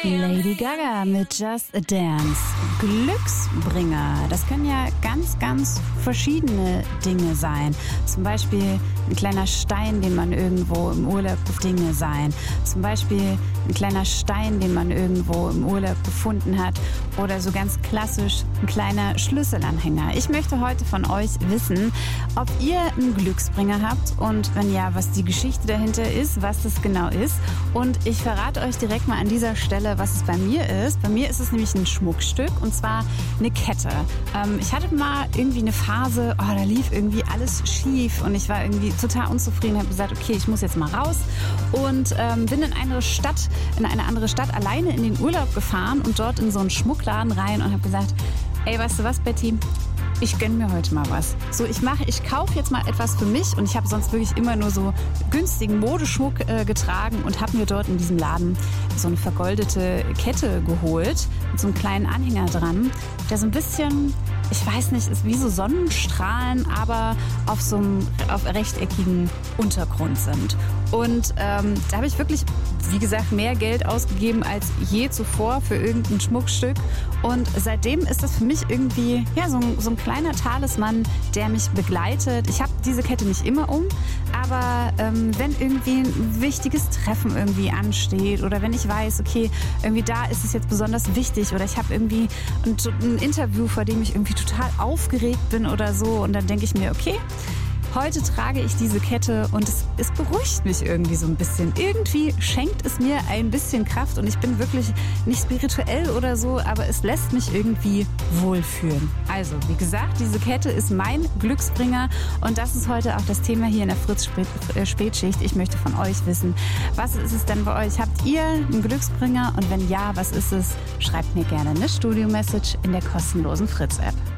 Lady Gaga mit Just a Dance. Glücksbringer, das können ja ganz, ganz verschiedene Dinge sein. Zum Beispiel ein kleiner Stein, den man irgendwo im Urlaub Dinge sein. Zum Beispiel ein kleiner Stein, den man irgendwo im Urlaub gefunden hat. Oder so ganz klassisch ein kleiner Schlüsselanhänger. Ich möchte heute von euch wissen, ob ihr einen Glücksbringer habt und wenn ja, was die Geschichte dahinter ist, was das genau ist. Und ich verrate euch direkt mal an dieser Stelle, was es bei mir ist. Bei mir ist es nämlich ein Schmuckstück und zwar eine Kette. Ich hatte mal irgendwie eine Phase, da lief irgendwie alles schief und ich war irgendwie total unzufrieden, habe gesagt, okay, ich muss jetzt mal raus und bin in eine andere Stadt alleine in den Urlaub gefahren und dort in so einen Schmuckladen rein und habe gesagt, ey, weißt du was, Betty? Ich gönne mir heute mal was. So, ich kaufe jetzt mal etwas für mich und ich habe sonst wirklich immer nur so günstigen Modeschmuck getragen und habe mir dort in diesem Laden so eine vergoldete Kette geholt mit so einem kleinen Anhänger dran, der so ein bisschen, ich weiß nicht, ist wie so Sonnenstrahlen, aber auf so einem rechteckigen Untergrund sind. Und da habe ich wirklich, wie gesagt, mehr Geld ausgegeben als je zuvor für irgendein Schmuckstück. Und seitdem ist das für mich irgendwie so ein kleiner Talisman, der mich begleitet. Ich habe diese Kette nicht immer um, aber wenn irgendwie ein wichtiges Treffen irgendwie ansteht oder wenn ich weiß, okay, irgendwie da ist es jetzt besonders wichtig oder ich habe irgendwie ein Interview, vor dem ich irgendwie total aufgeregt bin oder so und dann denke ich mir, okay, heute trage ich diese Kette und es beruhigt mich irgendwie so ein bisschen. Irgendwie schenkt es mir ein bisschen Kraft und ich bin wirklich nicht spirituell oder so, aber es lässt mich irgendwie wohlfühlen. Also, wie gesagt, diese Kette ist mein Glücksbringer und das ist heute auch das Thema hier in der Fritz-Spätschicht. Ich möchte von euch wissen, was ist es denn bei euch? Habt ihr einen Glücksbringer und wenn ja, was ist es? Schreibt mir gerne eine Studio-Message in der kostenlosen Fritz-App.